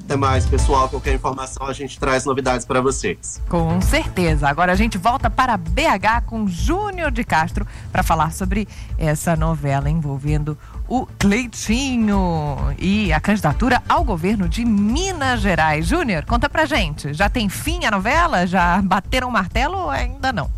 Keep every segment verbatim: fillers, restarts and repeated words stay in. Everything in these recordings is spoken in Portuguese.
Até mais, pessoal. Qualquer informação a gente traz novidades para vocês. Com certeza. Agora a gente volta para B H com Júnior de Castro para falar sobre essa novela envolvendo o Cleitinho e a candidatura ao governo de Minas Gerais. Júnior, conta pra gente. Já tem fim a novela? Já bateram o martelo ou ainda não?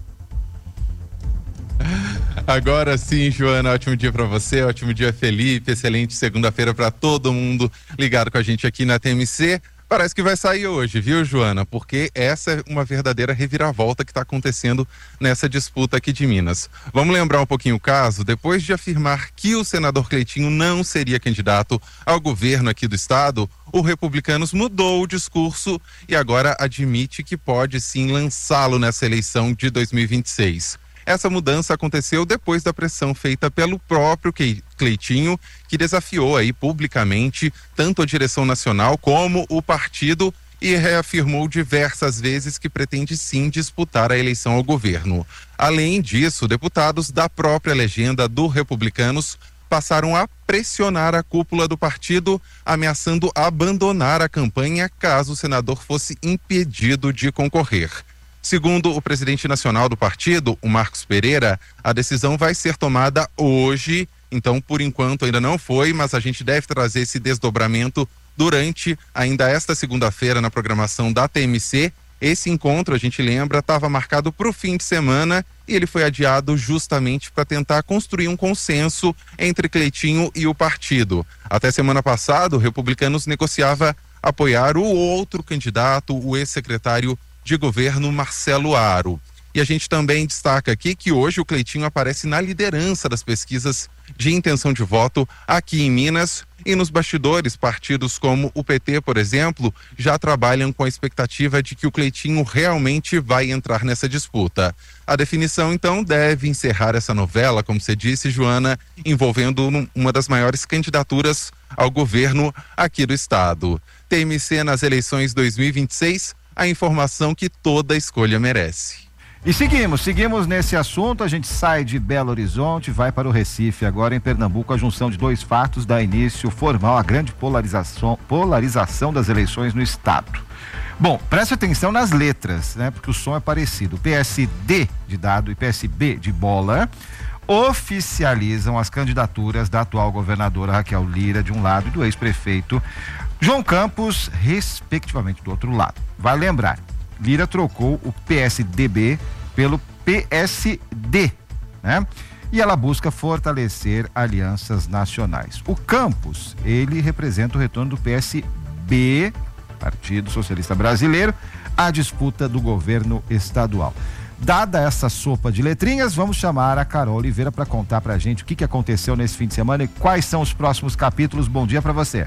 Agora sim, Joana, ótimo dia para você, ótimo dia, Felipe, excelente segunda-feira para todo mundo ligado com a gente aqui na T M C. Parece que vai sair hoje, viu, Joana? Porque essa é uma verdadeira reviravolta que está acontecendo nessa disputa aqui de Minas. Vamos lembrar um pouquinho o caso. Depois de afirmar que o senador Cleitinho não seria candidato ao governo aqui do estado, o Republicanos mudou o discurso e agora admite que pode sim lançá-lo nessa eleição de dois mil e vinte e seis. Essa mudança aconteceu depois da pressão feita pelo próprio Cleitinho, que desafiou aí publicamente tanto a direção nacional como o partido e reafirmou diversas vezes que pretende sim disputar a eleição ao governo. Além disso, deputados da própria legenda do Republicanos passaram a pressionar a cúpula do partido, ameaçando abandonar a campanha caso o senador fosse impedido de concorrer. Segundo o presidente nacional do partido, o Marcos Pereira, a decisão vai ser tomada hoje, então por enquanto ainda não foi, mas a gente deve trazer esse desdobramento durante ainda esta segunda-feira na programação da T M C. Esse encontro, a gente lembra, estava marcado para o fim de semana e ele foi adiado justamente para tentar construir um consenso entre Cleitinho e o partido. Até semana passada, o Republicanos negociava apoiar o outro candidato, o ex-secretário de governo Marcelo Aro. E a gente também destaca aqui que hoje o Cleitinho aparece na liderança das pesquisas de intenção de voto aqui em Minas e nos bastidores. Partidos como o P T, por exemplo, já trabalham com a expectativa de que o Cleitinho realmente vai entrar nessa disputa. A definição, então, deve encerrar essa novela, como você disse, Joana, envolvendo uma das maiores candidaturas ao governo aqui do estado. T M C nas eleições dois mil e vinte e seis, a informação que toda escolha merece. E seguimos, seguimos nesse assunto. A gente sai de Belo Horizonte, vai para o Recife. Agora em Pernambuco, a junção de dois fatos dá início formal à grande polarização, polarização das eleições no estado. Bom, preste atenção nas letras, né? Porque o som é parecido. P S D de dado e P S B de bola oficializam as candidaturas da atual governadora Raquel Lira de um lado e do ex-prefeito João Campos, respectivamente, do outro lado. Vai lembrar, Lira trocou o P S D B pelo P S D, né? E ela busca fortalecer alianças nacionais. O Campos, ele representa o retorno do P S B, Partido Socialista Brasileiro, à disputa do governo estadual. Dada essa sopa de letrinhas, vamos chamar a Carol Oliveira para contar pra gente o que, que aconteceu nesse fim de semana e quais são os próximos capítulos. Bom dia para você.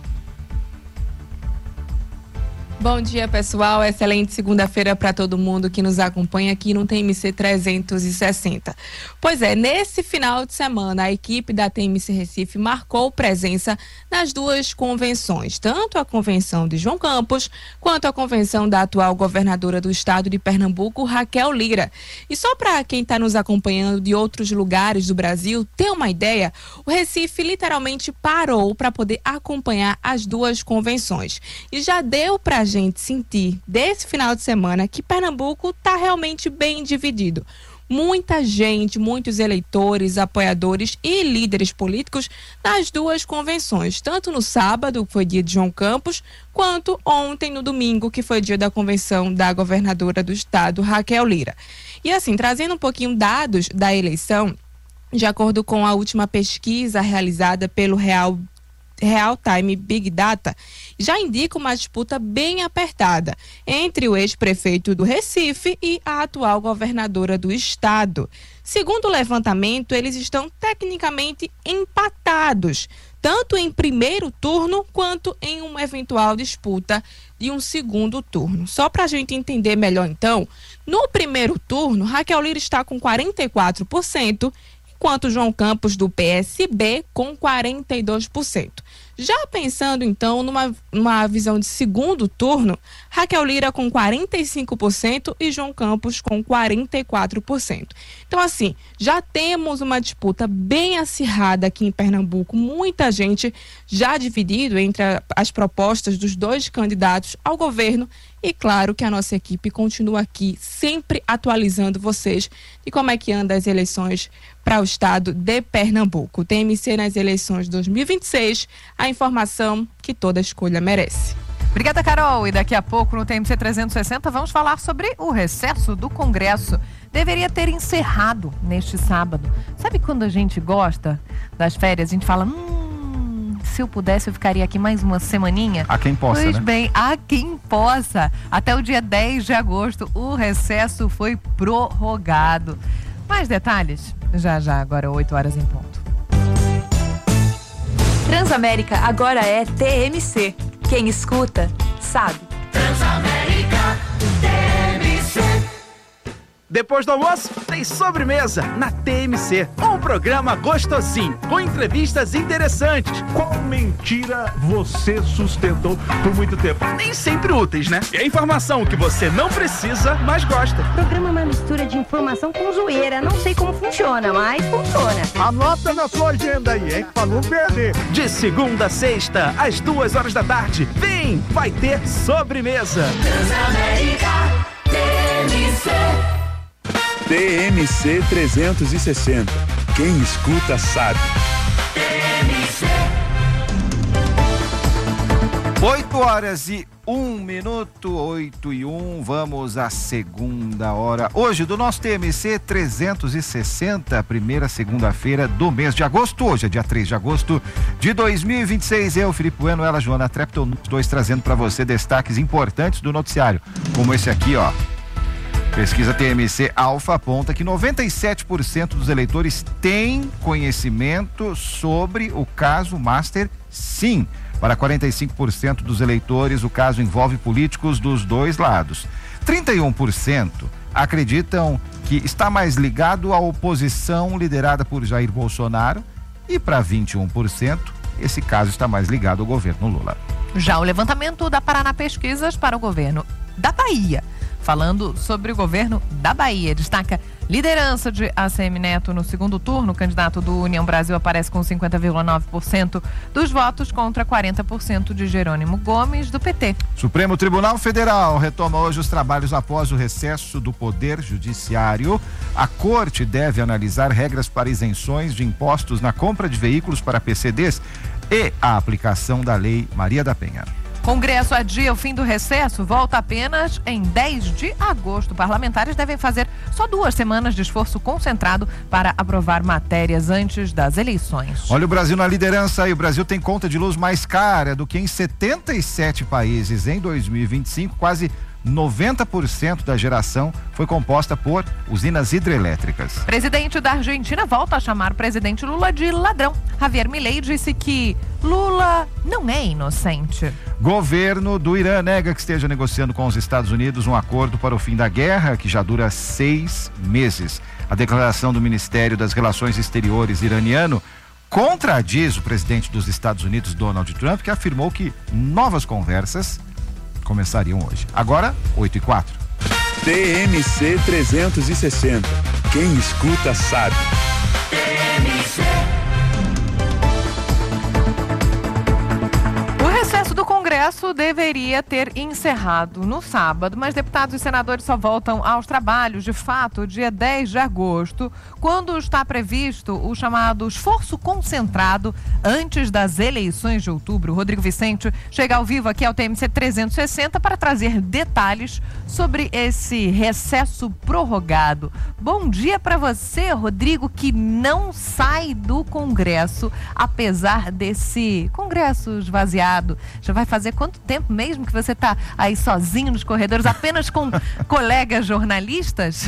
Bom dia, pessoal. Excelente segunda-feira para todo mundo que nos acompanha aqui no T M C trezentos e sessenta. Pois é, nesse final de semana, a equipe da T M C Recife marcou presença nas duas convenções, tanto a convenção de João Campos, quanto a convenção da atual governadora do estado de Pernambuco, Raquel Lira. E só para quem está nos acompanhando de outros lugares do Brasil ter uma ideia, o Recife literalmente parou para poder acompanhar as duas convenções. E já deu para gente sentir desse final de semana que Pernambuco está realmente bem dividido. Muita gente, muitos eleitores, apoiadores e líderes políticos nas duas convenções, tanto no sábado, que foi dia de João Campos, quanto ontem, no domingo, que foi dia da convenção da governadora do estado, Raquel Lira. E assim, trazendo um pouquinho dados da eleição, de acordo com a última pesquisa realizada pelo Real Real Time Big Data, já indica uma disputa bem apertada entre o ex-prefeito do Recife e a atual governadora do estado. Segundo o levantamento, eles estão tecnicamente empatados, tanto em primeiro turno quanto em uma eventual disputa de um segundo turno. Só para a gente entender melhor, então, no primeiro turno, Raquel Lira está com quarenta e quatro por cento, enquanto João Campos, do P S B, com quarenta e dois por cento. Já pensando, então, numa, numa visão de segundo turno, Raquel Lira com quarenta e cinco por cento e João Campos com quarenta e quatro por cento. Então, assim, já temos uma disputa bem acirrada aqui em Pernambuco, muita gente já dividido entre a, as propostas dos dois candidatos ao governo. E claro que a nossa equipe continua aqui, sempre atualizando vocês de como é que andam as eleições para o estado de Pernambuco. O T M C nas eleições de dois mil e vinte e seis, a informação que toda escolha merece. Obrigada, Carol. E daqui a pouco no T M C trezentos e sessenta vamos falar sobre o recesso do Congresso. Deveria ter encerrado neste sábado. Sabe quando a gente gosta das férias, a gente fala... Hum, se eu pudesse, eu ficaria aqui mais uma semaninha. A quem possa, Pois né? bem, a quem possa. Até o dia dez de agosto, o recesso foi prorrogado. Mais detalhes? Já, já, agora oito horas em ponto. Transamérica agora é T M C. Quem escuta, sabe. Transamérica T M C. Depois do almoço, tem sobremesa na T M C. Um programa gostosinho, com entrevistas interessantes. Qual mentira você sustentou por muito tempo? Nem sempre úteis, né? É informação que você não precisa, mas gosta. O programa é uma mistura de informação com zoeira. Não sei como funciona, mas funciona. Anota na sua agenda aí, hein? Pra não perder. De segunda a sexta, às duas horas da tarde. Vem, vai ter sobremesa. Transamérica T M C. T M C trezentos e sessenta. Quem escuta sabe. T M C. oito horas e um minuto, oito e um, vamos à segunda hora. Hoje do nosso T M C trezentos e sessenta, primeira segunda-feira do mês de agosto. Hoje é dia três de agosto de dois mil e vinte e seis. Eu, Felipe Bueno, ela, Joana Trepton, os dois trazendo para você destaques importantes do noticiário, como esse aqui, ó. Pesquisa T M C Alfa aponta que noventa e sete por cento dos eleitores têm conhecimento sobre o caso Master, sim. Para quarenta e cinco por cento dos eleitores, o caso envolve políticos dos dois lados. trinta e um por cento acreditam que está mais ligado à oposição liderada por Jair Bolsonaro e para vinte e um por cento, esse caso está mais ligado ao governo Lula. Já o levantamento da Paraná Pesquisas para o governo da Bahia, falando sobre o governo da Bahia, destaca liderança de A C M Neto no segundo turno. O candidato do União Brasil aparece com cinquenta vírgula nove por cento dos votos contra quarenta por cento de Jerônimo Gomes, do P T. Supremo Tribunal Federal retoma hoje os trabalhos após o recesso do Poder Judiciário. A Corte deve analisar regras para isenções de impostos na compra de veículos para P C Ds e a aplicação da Lei Maria da Penha. Congresso adia o fim do recesso, volta apenas em dez de agosto. Parlamentares devem fazer só duas semanas de esforço concentrado para aprovar matérias antes das eleições. Olha o Brasil na liderança aí. O Brasil tem conta de luz mais cara do que em setenta e sete países. Em dois mil e vinte e cinco, quase noventa por cento da geração foi composta por usinas hidrelétricas. Presidente da Argentina volta a chamar o presidente Lula de ladrão. Javier Milei disse que Lula não é inocente. Governo do Irã nega que esteja negociando com os Estados Unidos um acordo para o fim da guerra, que já dura seis meses. A declaração do Ministério das Relações Exteriores iraniano contradiz o presidente dos Estados Unidos, Donald Trump, que afirmou que novas conversas começariam hoje. Agora, oito e quatro. T M C trezentos e sessenta. Quem escuta sabe. T M C. O recesso do Congresso deveria ter encerrado no sábado, mas deputados e senadores só voltam aos trabalhos, de fato, dia dez de agosto, quando está previsto o chamado esforço concentrado antes das eleições de outubro. Rodrigo Vicente chega ao vivo aqui ao T M C trezentos e sessenta para trazer detalhes sobre esse recesso prorrogado. Bom dia para você, Rodrigo, que não sai do Congresso, apesar desse Congresso esvaziado. Já vai fazer quanto tempo mesmo que você está aí sozinho nos corredores, apenas com colegas jornalistas?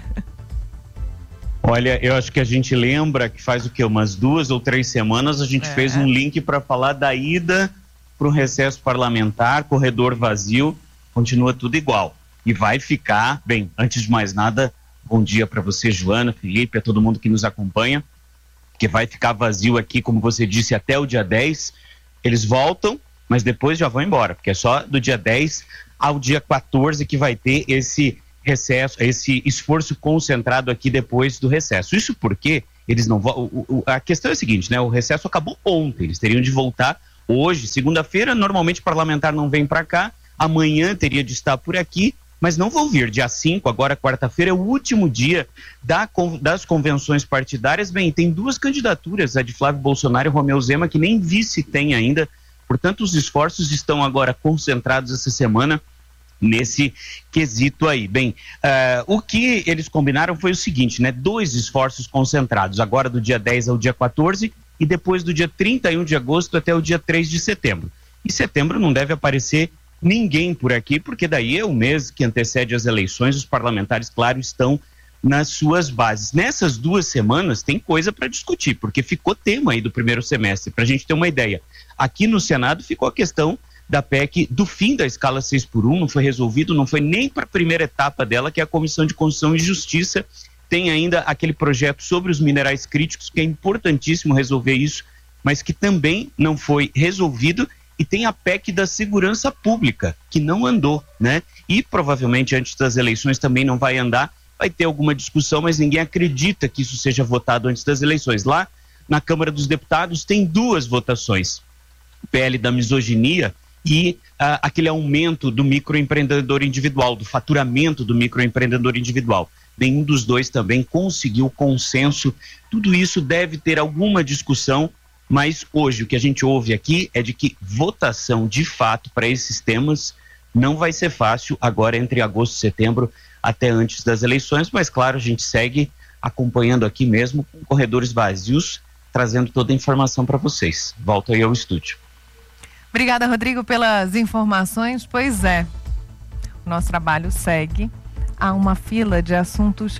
Olha, eu acho que a gente lembra que faz o quê? Umas duas ou três semanas a gente é. fez um link para falar da ida para o recesso parlamentar, corredor vazio, continua tudo igual. E vai ficar, bem, antes de mais nada, bom dia para você, Joana, Felipe, a todo mundo que nos acompanha, que vai ficar vazio aqui, como você disse, até o dia dez. Eles voltam, mas depois já vão embora, porque é só do dia dez ao dia quatorze que vai ter esse recesso, esse esforço concentrado aqui depois do recesso. Isso porque eles não vão. A questão é a seguinte, né? O recesso acabou ontem, eles teriam de voltar hoje, segunda-feira. Normalmente o parlamentar não vem para cá, amanhã teria de estar por aqui, mas não vão vir. Dia cinco, agora quarta-feira, é o último dia da, das convenções partidárias. Bem, tem duas candidaturas, a de Flávio Bolsonaro e Romeu Zema, que nem vice tem ainda. Portanto, os esforços estão agora concentrados essa semana nesse quesito aí. Bem, uh, o que eles combinaram foi o seguinte, né? Dois esforços concentrados, agora do dia dez ao dia quatorze e depois do dia trinta e um de agosto até o dia três de setembro. Em setembro não deve aparecer ninguém por aqui, porque daí é o mês que antecede as eleições, os parlamentares, claro, estão nas suas bases. Nessas duas semanas tem coisa para discutir, porque ficou tema aí do primeiro semestre. Para a gente ter uma ideia, aqui no Senado ficou a questão da P E C do fim da escala seis por um, não foi resolvido, não foi nem para a primeira etapa dela, que é a Comissão de Constituição e Justiça. Tem ainda aquele projeto sobre os minerais críticos, que é importantíssimo resolver isso, mas que também não foi resolvido. E tem a P E C da segurança pública, que não andou, né? E provavelmente antes das eleições também não vai andar, vai ter alguma discussão, mas ninguém acredita que isso seja votado antes das eleições. Lá na Câmara dos Deputados tem duas votações, o P L da misoginia e uh, aquele aumento do microempreendedor individual, do faturamento do microempreendedor individual. Nenhum dos dois também conseguiu consenso. Tudo isso deve ter alguma discussão, mas hoje o que a gente ouve aqui é de que votação de fato para esses temas não vai ser fácil agora entre agosto e setembro, até antes das eleições, mas claro, a gente segue acompanhando aqui mesmo com corredores vazios, trazendo toda a informação para vocês. Volto aí ao estúdio. Obrigada, Rodrigo, pelas informações. Pois é, o nosso trabalho segue. Há uma fila de assuntos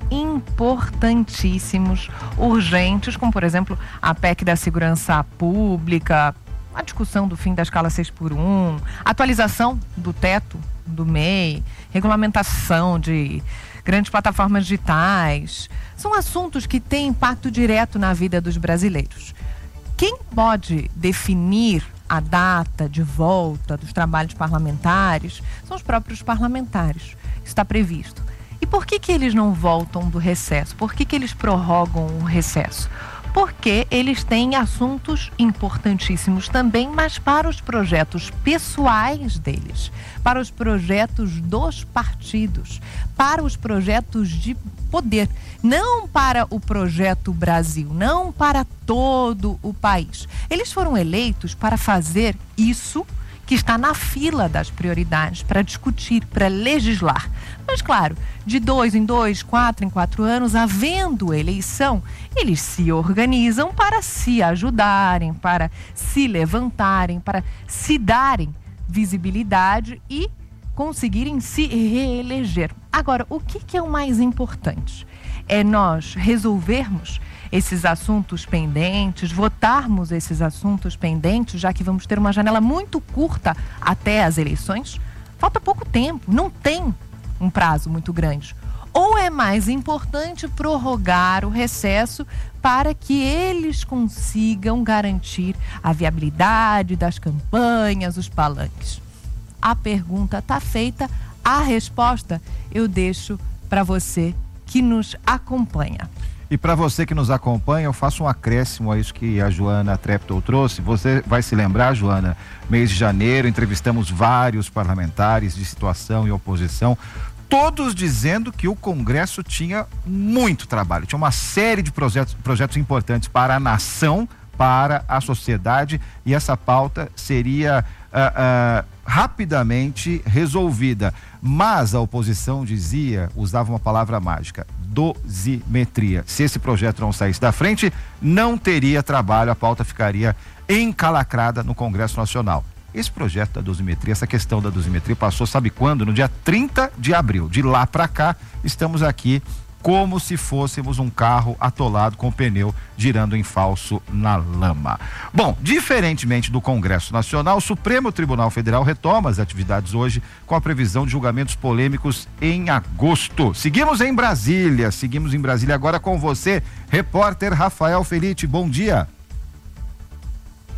importantíssimos, urgentes, como por exemplo a P E C da segurança pública, a discussão do fim da escala seis por um, atualização do teto do M E I, regulamentação de grandes plataformas digitais. São assuntos que têm impacto direto na vida dos brasileiros. Quem pode definir a data de volta dos trabalhos parlamentares são os próprios parlamentares. Isso está previsto. E por que que eles não voltam do recesso? Por que que eles prorrogam o recesso? Porque eles têm assuntos importantíssimos também, mas para os projetos pessoais deles, para os projetos dos partidos, para os projetos de poder, não para o projeto Brasil, não para todo o país. Eles foram eleitos para fazer isso que está na fila das prioridades, para discutir, para legislar. Mas, claro, de dois em dois, quatro em quatro anos, havendo eleição, eles se organizam para se ajudarem, para se levantarem, para se darem visibilidade e conseguirem se reeleger. Agora, o que que é o mais importante? É nós resolvermos esses assuntos pendentes, votarmos esses assuntos pendentes, já que vamos ter uma janela muito curta até as eleições. Falta pouco tempo, não tem um prazo muito grande. Ou é mais importante prorrogar o recesso para que eles consigam garantir a viabilidade das campanhas, os palanques? A pergunta está feita, a resposta eu deixo para você que nos acompanha. E para você que nos acompanha, eu faço um acréscimo a isso que a Joana Treptow trouxe. Você vai se lembrar, Joana, mês de janeiro, entrevistamos vários parlamentares de situação e oposição, todos dizendo que o Congresso tinha muito trabalho, tinha uma série de projetos, projetos importantes para a nação, para a sociedade, e essa pauta seria uh, uh, rapidamente resolvida. Mas a oposição dizia, usava uma palavra mágica, dosimetria. Se esse projeto não saísse da frente, não teria trabalho, a pauta ficaria encalacrada no Congresso Nacional. Esse projeto da dosimetria, essa questão da dosimetria passou, sabe quando? No dia trinta de abril. De lá para cá, estamos aqui como se fôssemos um carro atolado com o pneu girando em falso na lama. Bom, diferentemente do Congresso Nacional, o Supremo Tribunal Federal retoma as atividades hoje com a previsão de julgamentos polêmicos em agosto. Seguimos em Brasília, seguimos em Brasília agora com você, repórter Rafael Felite, bom dia.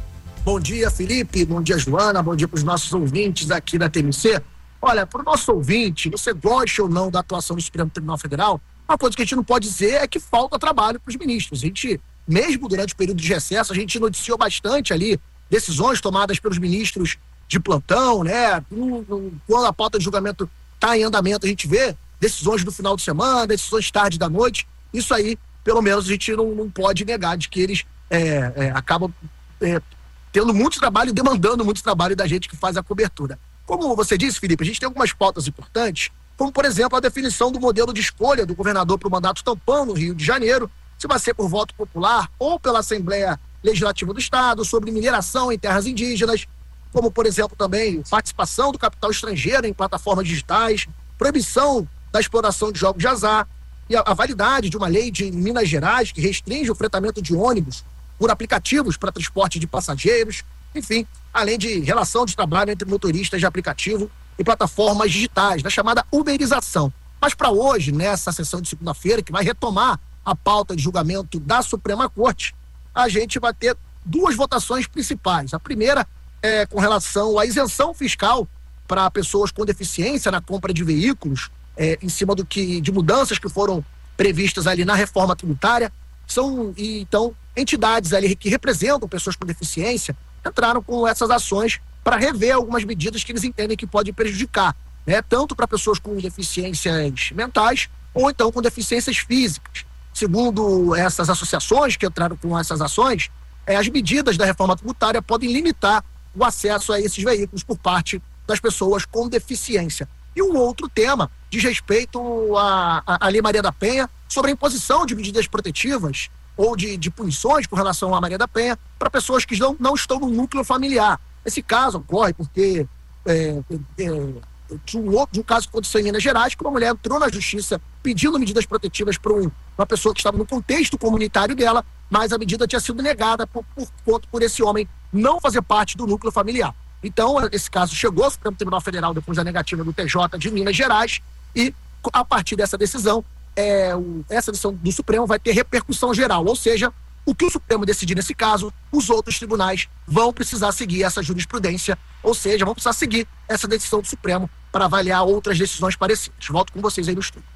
Bom dia, Felipe. Bom dia, Joana. Bom dia para os nossos ouvintes aqui da T M C. Olha, para o nosso ouvinte, você gosta ou não da atuação do Supremo Tribunal Federal, uma coisa que a gente não pode dizer é que falta trabalho para os ministros. A gente, mesmo durante o período de recesso, a gente noticiou bastante ali decisões tomadas pelos ministros de plantão, né? Quando a pauta de julgamento está em andamento, a gente vê decisões do final de semana, decisões tarde da noite. Isso aí, pelo menos, a gente não, não pode negar de que eles é, é, acabam é, tendo muito trabalho, demandando muito trabalho da gente que faz a cobertura. Como você disse, Felipe, a gente tem algumas pautas importantes, como, por exemplo, a definição do modelo de escolha do governador para o mandato tampão no Rio de Janeiro, se vai ser por voto popular ou pela Assembleia Legislativa do Estado, sobre mineração em terras indígenas, como, por exemplo, também participação do capital estrangeiro em plataformas digitais, proibição da exploração de jogos de azar e a, a validade de uma lei de Minas Gerais que restringe o fretamento de ônibus por aplicativos para transporte de passageiros, enfim, além de relação de trabalho entre motoristas de aplicativo e plataformas digitais, da chamada uberização. Mas para hoje, nessa sessão de segunda-feira, que vai retomar a pauta de julgamento da Suprema Corte, a gente vai ter duas votações principais. A primeira é com relação à isenção fiscal para pessoas com deficiência na compra de veículos, é, em cima do que, de mudanças que foram previstas ali na reforma tributária. São, e, então, entidades ali que representam pessoas com deficiência entraram com essas ações para rever algumas medidas que eles entendem que podem prejudicar, né, tanto para pessoas com deficiências mentais ou então com deficiências físicas. Segundo essas associações que entraram com essas ações, é, as medidas da reforma tributária podem limitar o acesso a esses veículos por parte das pessoas com deficiência. E um outro tema diz respeito à, à Lei Maria da Penha sobre a imposição de medidas protetivas ou de, de punições com relação à Maria da Penha para pessoas que não, não estão no núcleo familiar. Esse caso ocorre porque é, é, de, um outro, de um caso que aconteceu em Minas Gerais, que uma mulher entrou na justiça pedindo medidas protetivas para um, uma pessoa que estava no contexto comunitário dela, mas a medida tinha sido negada por, por, por esse homem não fazer parte do núcleo familiar. Então, esse caso chegou ao Supremo Tribunal Federal depois da negativa do T J de Minas Gerais e, a partir dessa decisão, é, o, essa decisão do Supremo vai ter repercussão geral, ou seja, o que o Supremo decidir nesse caso, os outros tribunais vão precisar seguir essa jurisprudência, ou seja, vão precisar seguir essa decisão do Supremo para avaliar outras decisões parecidas. Volto com vocês aí no estúdio.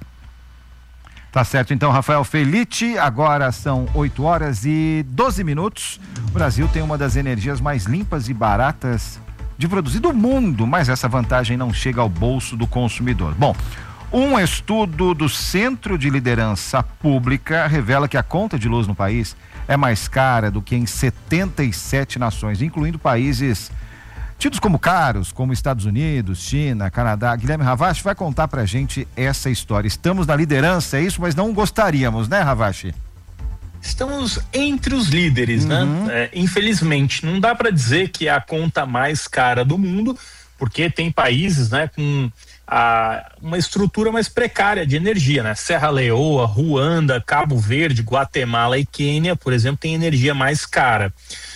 Tá certo, então, Rafael Felitti. Agora são oito horas e doze minutos. O Brasil tem uma das energias mais limpas e baratas de produzir do mundo, mas essa vantagem não chega ao bolso do consumidor. Bom, um estudo do Centro de Liderança Pública revela que a conta de luz no país é mais cara do que em setenta e sete nações, incluindo países tidos como caros, como Estados Unidos, China, Canadá. Guilherme Ravache vai contar pra gente essa história. Estamos na liderança, é isso, mas não gostaríamos, né, Ravache? Estamos entre os líderes, uhum. né? É, infelizmente, não dá para dizer que é a conta mais cara do mundo, porque tem países, né, com a, uma estrutura mais precária de energia, né? Serra Leoa, Ruanda, Cabo Verde, Guatemala e Quênia, por exemplo, tem energia mais cara.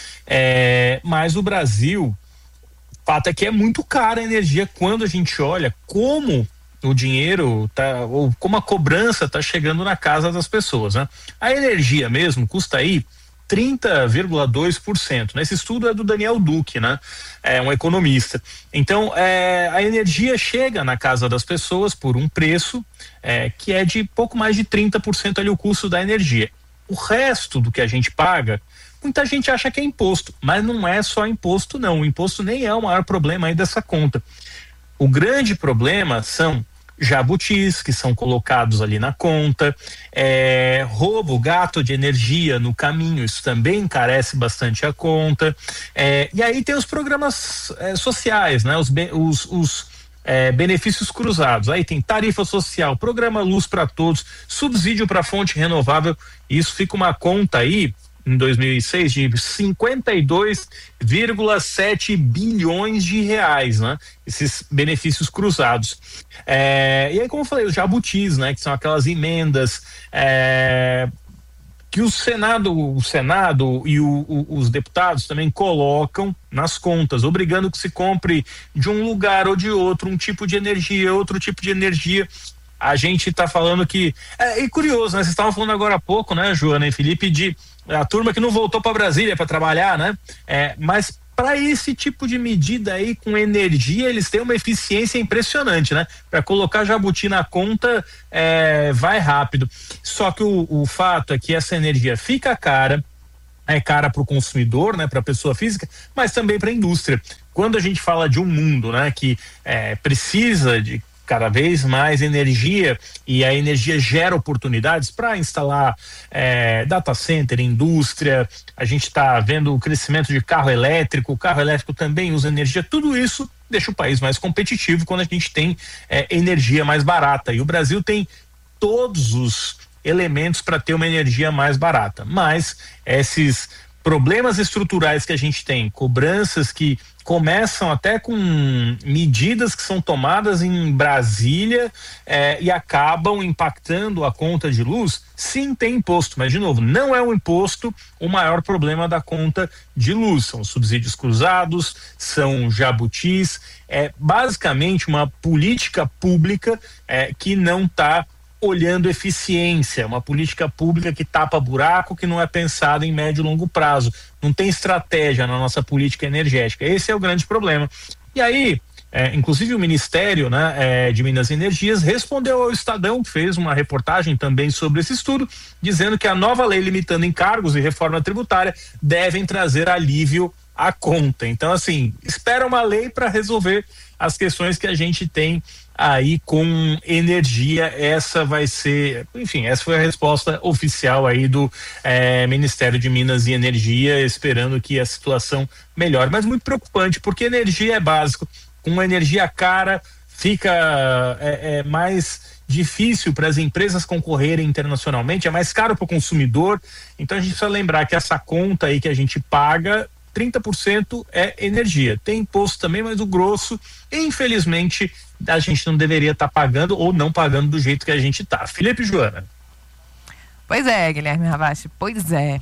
É, mas o Brasil, o fato é que é muito cara a energia quando a gente olha como o dinheiro tá, ou como a cobrança tá chegando na casa das pessoas, né? A energia mesmo custa aí trinta vírgula dois por cento. Esse estudo é do Daniel Duque, né? É um economista. Então, é, a energia chega na casa das pessoas por um preço é, que é de pouco mais de trinta por cento ali o custo da energia. O resto do que a gente paga, muita gente acha que é imposto, mas não é só imposto, não. O imposto nem é o maior problema aí dessa conta. O grande problema são jabutis que são colocados ali na conta, é, roubo, gato de energia no caminho, isso também encarece bastante a conta, é, e aí tem os programas é, sociais, né, os, os, os é, benefícios cruzados, aí tem tarifa social, programa Luz para Todos, subsídio para fonte renovável, isso fica uma conta aí em dois mil e seis de cinquenta e dois vírgula sete bilhões de reais, né? Esses benefícios cruzados. É, e aí, como eu falei, os jabutis, né? Que são aquelas emendas é, que o Senado, o Senado e o, o, os deputados também colocam nas contas, obrigando que se compre de um lugar ou de outro um tipo de energia, outro tipo de energia. a gente está falando que... É, e curioso, né? Vocês estavam falando agora há pouco, né, Joana e Felipe, de a turma que não voltou para Brasília para trabalhar, né? É, mas para esse tipo de medida aí com energia, eles têm uma eficiência impressionante, né? Para colocar jabuti na conta, é, vai rápido. Só que o, o fato é que essa energia fica cara, é cara para o consumidor, né? Para a pessoa física, mas também para a indústria. Quando a gente fala de um mundo, né, que é, precisa de cada vez mais energia, e a energia gera oportunidades para instalar é, data center, indústria, a gente está vendo o crescimento de carro elétrico, o carro elétrico também usa energia, tudo isso deixa o país mais competitivo quando a gente tem é, energia mais barata, e o Brasil tem todos os elementos para ter uma energia mais barata, mas esses problemas estruturais que a gente tem, cobranças que começam até com medidas que são tomadas em Brasília eh, e acabam impactando a conta de luz, sim, tem imposto, mas de novo, não é o imposto o maior problema da conta de luz, são subsídios cruzados, são jabutis, é basicamente uma política pública eh, que não está olhando eficiência, uma política pública que tapa buraco, que não é pensada em médio e longo prazo, não tem estratégia na nossa política energética, esse é o grande problema. E aí, é, inclusive o Ministério, né, é, de Minas e Energias respondeu ao Estadão, que fez uma reportagem também sobre esse estudo, dizendo que a nova lei limitando encargos e reforma tributária devem trazer alívio à conta. Então, assim, espera uma lei para resolver as questões que a gente tem aí com energia. Essa vai ser, enfim, essa foi a resposta oficial aí do eh, Ministério de Minas e Energia, esperando que a situação melhore, mas muito preocupante, porque energia é básico, com uma energia cara fica é, é mais difícil para as empresas concorrerem internacionalmente, é mais caro para o consumidor, então a gente precisa lembrar que essa conta aí que a gente paga, trinta por cento é energia, tem imposto também, mas o grosso, infelizmente, a gente não deveria estar tá pagando ou não pagando do jeito que a gente está. Felipe e Joana. Pois é, Guilherme Ravache, pois é.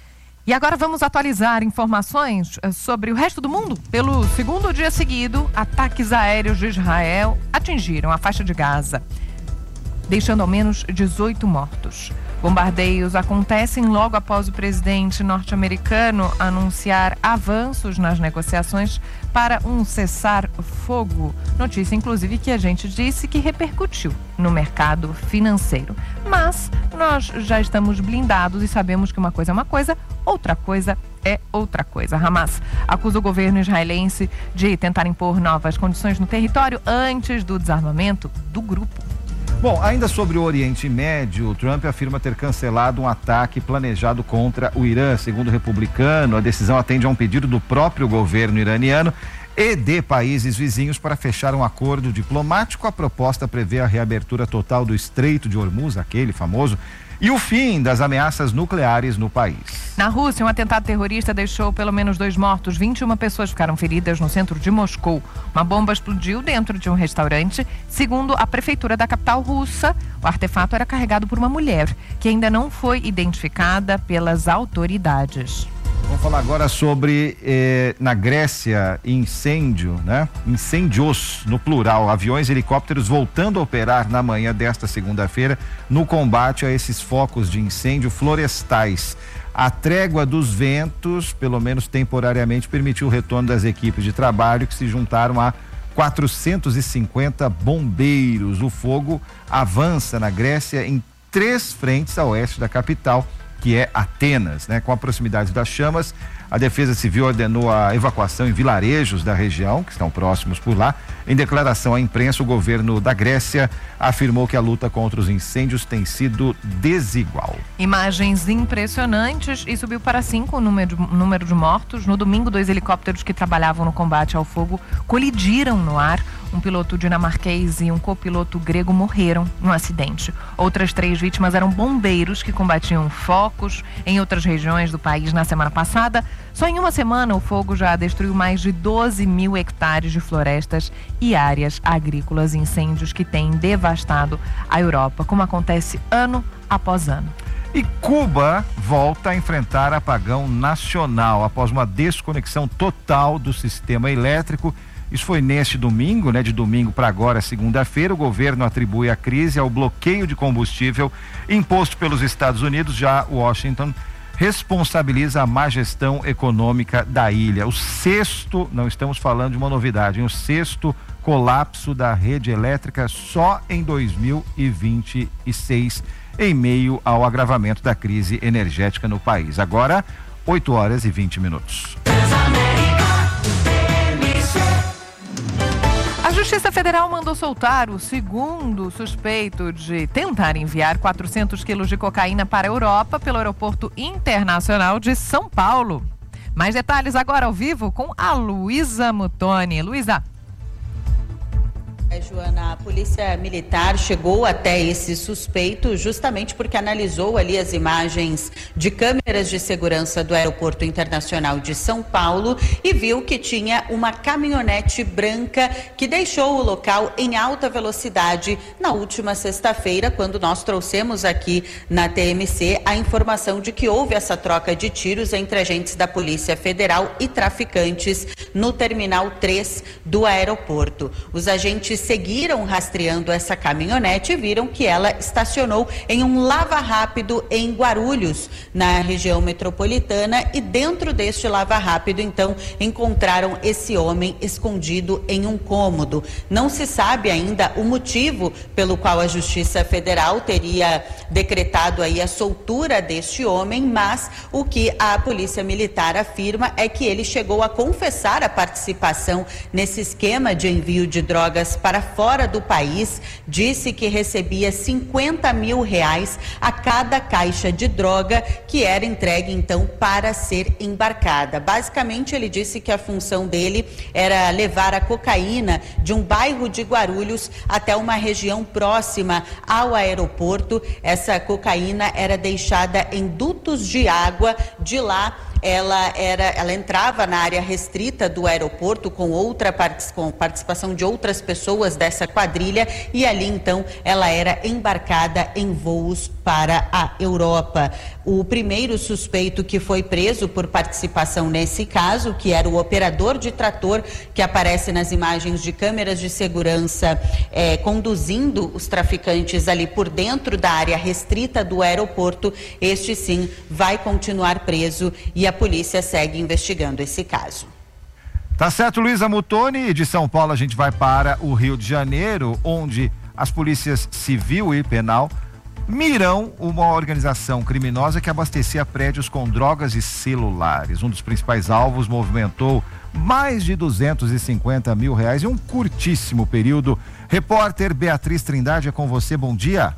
E agora vamos atualizar informações sobre o resto do mundo. Pelo segundo dia seguido, ataques aéreos de Israel atingiram a faixa de Gaza, deixando ao menos dezoito mortos. Bombardeios acontecem logo após o presidente norte-americano anunciar avanços nas negociações para um cessar-fogo. Notícia, inclusive, que a gente disse que repercutiu no mercado financeiro. Mas nós já estamos blindados e sabemos que uma coisa é uma coisa, outra coisa é outra coisa. Hamas acusa o governo israelense de tentar impor novas condições no território antes do desarmamento do grupo. Bom, ainda sobre o Oriente Médio, Trump afirma ter cancelado um ataque planejado contra o Irã. Segundo o republicano, a decisão atende a um pedido do próprio governo iraniano e de países vizinhos para fechar um acordo diplomático. A proposta prevê a reabertura total do Estreito de Hormuz, aquele famoso, e o fim das ameaças nucleares no país. Na Rússia, um atentado terrorista deixou pelo menos dois mortos, vinte e uma pessoas ficaram feridas no centro de Moscou. Uma bomba explodiu dentro de um restaurante. Segundo a prefeitura da capital russa, o artefato era carregado por uma mulher, que ainda não foi identificada pelas autoridades. Vamos falar agora sobre, eh, na Grécia, incêndio, né? Incêndios, no plural, aviões e helicópteros voltando a operar na manhã desta segunda-feira no combate a esses focos de incêndio florestais. A trégua dos ventos, pelo menos temporariamente, permitiu o retorno das equipes de trabalho que se juntaram a quatrocentos e cinquenta bombeiros. O fogo avança na Grécia em três frentes a oeste da capital, que é Atenas, né? Com a proximidade das chamas, a Defesa Civil ordenou a evacuação em vilarejos da região, que estão próximos por lá. Em declaração à imprensa, o governo da Grécia afirmou que a luta contra os incêndios tem sido desigual. Imagens impressionantes e subiu para cinco o número, número de mortos. No domingo, dois helicópteros que trabalhavam no combate ao fogo colidiram no ar. Um piloto dinamarquês e um copiloto grego morreram no acidente. Outras três vítimas eram bombeiros que combatiam focos em outras regiões do país na semana passada. Só em uma semana, o fogo já destruiu mais de doze mil hectares de florestas e áreas agrícolas, incêndios que têm devastado a Europa, como acontece ano após ano. E Cuba volta a enfrentar apagão nacional após uma desconexão total do sistema elétrico. Isso foi neste domingo, né? De domingo para agora, segunda-feira, o governo atribui a crise ao bloqueio de combustível imposto pelos Estados Unidos. Já Washington responsabiliza a má gestão econômica da ilha. O sexto, não estamos falando de uma novidade, hein? O sexto colapso da rede elétrica só em dois mil e vinte e seis, em meio ao agravamento da crise energética no país. Agora, oito horas e vinte minutos. A Justiça Federal mandou soltar o segundo suspeito de tentar enviar quatrocentos quilos de cocaína para a Europa pelo Aeroporto Internacional de São Paulo. Mais detalhes agora ao vivo com a Luísa Muttoni. Luísa. É, Joana, a polícia militar chegou até esse suspeito justamente porque analisou ali as imagens de câmeras de segurança do Aeroporto Internacional de São Paulo e viu que tinha uma caminhonete branca que deixou o local em alta velocidade na última sexta-feira, quando nós trouxemos aqui na T M C a informação de que houve essa troca de tiros entre agentes da Polícia Federal e traficantes no Terminal três do aeroporto. Os agentes seguiram rastreando essa caminhonete e viram que ela estacionou em um lava-rápido em Guarulhos, na região metropolitana, e dentro deste lava-rápido, então, encontraram esse homem escondido em um cômodo. Não se sabe ainda o motivo pelo qual a Justiça Federal teria decretado aí a soltura deste homem, mas o que a Polícia Militar afirma é que ele chegou a confessar a participação nesse esquema de envio de drogas para para fora do país, disse que recebia cinquenta mil reais a cada caixa de droga que era entregue então para ser embarcada. Basicamente, ele disse que a função dele era levar a cocaína de um bairro de Guarulhos até uma região próxima ao aeroporto. Essa cocaína era deixada em dutos de água. De lá ela era, ela entrava na área restrita do aeroporto com outra com participação de outras pessoas dessa quadrilha, e ali então ela era embarcada em voos para a Europa. O primeiro suspeito que foi preso por participação nesse caso, que era o operador de trator que aparece nas imagens de câmeras de segurança, é, conduzindo os traficantes ali por dentro da área restrita do aeroporto, este sim vai continuar preso e a polícia segue investigando esse caso. Tá certo, Luísa Muttoni. De São Paulo a gente vai para o Rio de Janeiro, onde as polícias civil e penal miram uma organização criminosa que abastecia prédios com drogas e celulares. Um dos principais alvos movimentou mais de duzentos e cinquenta mil reais em um curtíssimo período. Repórter Beatriz Trindade, é com você, bom dia.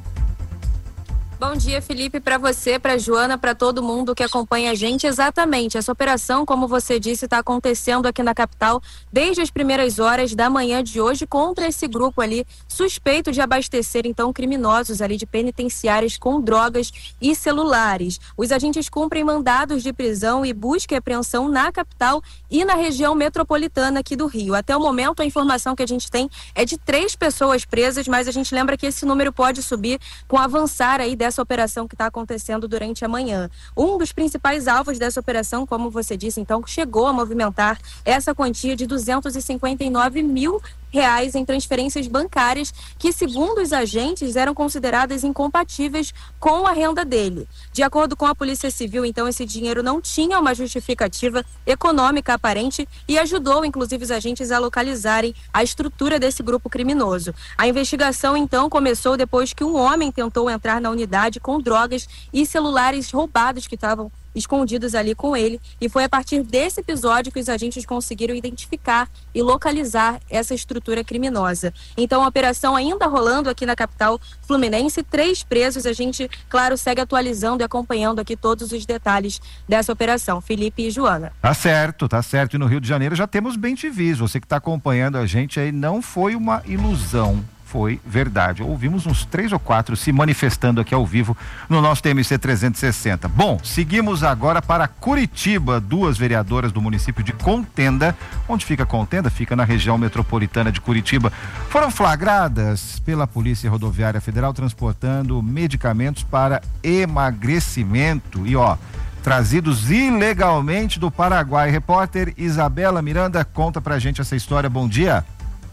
Bom dia, Felipe, para você, para Joana, para todo mundo que acompanha a gente. Exatamente, essa operação, como você disse, está acontecendo aqui na capital desde as primeiras horas da manhã de hoje contra esse grupo ali suspeito de abastecer, então, criminosos ali de penitenciárias com drogas e celulares. Os agentes cumprem mandados de prisão e busca e apreensão na capital e na região metropolitana aqui do Rio. Até o momento, a informação que a gente tem é de três pessoas presas, mas a gente lembra que esse número pode subir com o avançar aí dessa essa operação que está acontecendo durante a manhã. Um dos principais alvos dessa operação, como você disse, então, chegou a movimentar essa quantia de duzentos e cinquenta e nove mil reais em transferências bancárias que, segundo os agentes, eram consideradas incompatíveis com a renda dele. De acordo com a Polícia Civil, então, esse dinheiro não tinha uma justificativa econômica aparente e ajudou, inclusive, os agentes a localizarem a estrutura desse grupo criminoso. A investigação, então, começou depois que um homem tentou entrar na unidade com drogas e celulares roubados que estavam escondidos ali com ele, e foi a partir desse episódio que os agentes conseguiram identificar e localizar essa estrutura criminosa. Então, a operação ainda rolando aqui na capital fluminense, três presos, a gente, claro, segue atualizando e acompanhando aqui todos os detalhes dessa operação. Felipe e Joana. Tá certo, tá certo. E no Rio de Janeiro já temos bem T Vs, você que está acompanhando a gente aí, não foi uma ilusão. foi verdade. Ouvimos uns três ou quatro se manifestando aqui ao vivo no nosso T M C trezentos e sessenta. Bom, seguimos agora para Curitiba. Duas vereadoras do município de Contenda, onde fica Contenda? Fica na região metropolitana de Curitiba, foram flagradas pela Polícia Rodoviária Federal transportando medicamentos para emagrecimento e ó, trazidos ilegalmente do Paraguai. Repórter Isabela Miranda conta pra gente essa história. Bom dia.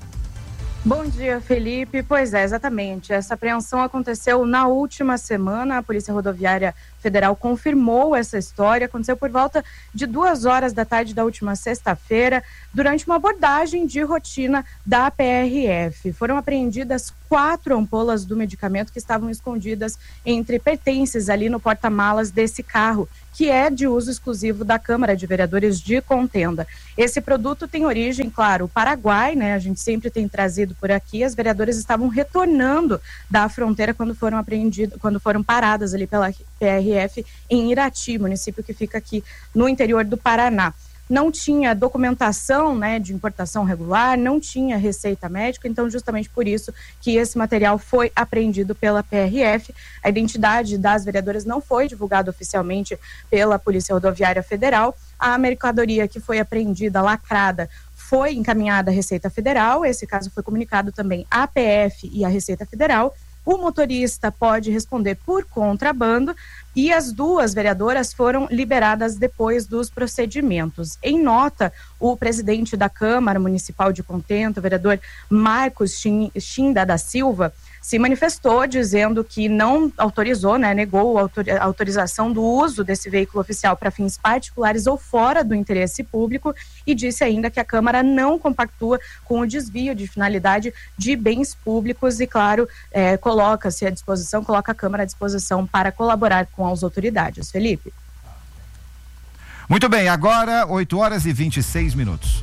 Bom dia, Felipe. Pois é, exatamente. Essa apreensão aconteceu na última semana. A Polícia Rodoviária Federal confirmou essa história. Aconteceu por volta de duas horas da tarde da última sexta-feira, durante uma abordagem de rotina da P R F. Foram apreendidas quatro ampolas do medicamento que estavam escondidas entre pertences ali no porta-malas desse carro, que é de uso exclusivo da Câmara de Vereadores de Contenda. Esse produto tem origem, claro, Paraguai, né? A gente sempre tem trazido por aqui. As vereadoras estavam retornando da fronteira quando foram apreendidas, quando foram paradas ali pela P R F em Irati, município que fica aqui no interior do Paraná. Não tinha documentação, né, de importação regular, não tinha receita médica, então justamente por isso que esse material foi apreendido pela P R F. A identidade das vereadoras não foi divulgada oficialmente pela Polícia Rodoviária Federal. A mercadoria que foi apreendida, lacrada, foi encaminhada à Receita Federal. Esse caso foi comunicado também à P F e à Receita Federal. O motorista pode responder por contrabando e as duas vereadoras foram liberadas depois dos procedimentos. Em nota, o presidente da Câmara Municipal de Contenda, o vereador Marcos Chinda da Silva, se manifestou dizendo que não autorizou, né, negou a autorização do uso desse veículo oficial para fins particulares ou fora do interesse público e disse ainda que a Câmara não compactua com o desvio de finalidade de bens públicos e, claro, é, coloca-se à disposição, coloca a Câmara à disposição para colaborar com as autoridades. Felipe. Muito bem, agora oito horas e vinte e seis minutos.